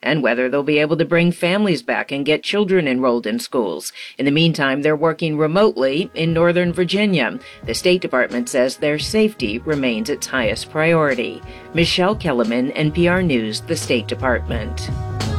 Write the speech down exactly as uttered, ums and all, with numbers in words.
and whether they'll be able to bring families back and get children enrolled in schools. In the meantime, they're working remotely in Northern Virginia. The State Department says their safety remains its highest priority. Michelle Kellerman, N P R News, the State Department.